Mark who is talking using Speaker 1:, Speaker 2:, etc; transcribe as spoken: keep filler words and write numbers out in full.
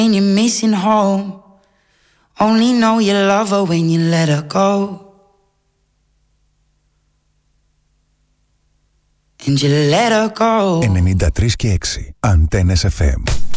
Speaker 1: And you're missing home. Only know you love her when you let her go. And you let her go.
Speaker 2: ενενήντα τρία και έξι Αντένες εφ εμ.